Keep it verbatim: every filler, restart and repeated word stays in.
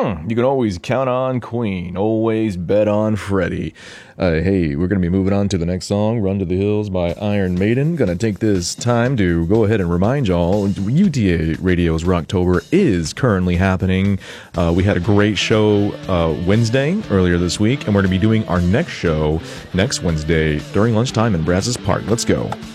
You can always count on Queen, always bet on Freddie. Uh, hey, we're going to be moving on to the next song, Run to the Hills by Iron Maiden. Going to take this time to go ahead and remind y'all, U T A Radio's Rocktober is currently happening. Uh, we had a great show uh, Wednesday, earlier this week, and we're going to be doing our next show next Wednesday during lunchtime in Brazos Park. Let's go.